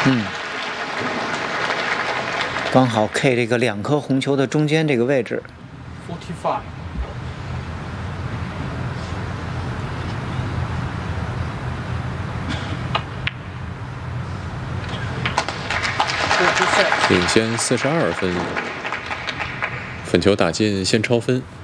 刚好 K 这个2颗红球的中间这个位置。 45。 领先42分，粉球打进先超分。